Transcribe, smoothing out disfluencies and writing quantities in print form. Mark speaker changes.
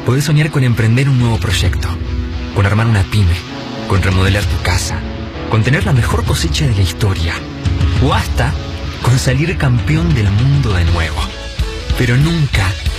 Speaker 1: Podés soñar con emprender un nuevo proyecto, con armar una pyme, con remodelar tu casa, con tener la mejor cosecha de la historia, o hasta con salir campeón del mundo de nuevo. Pero nunca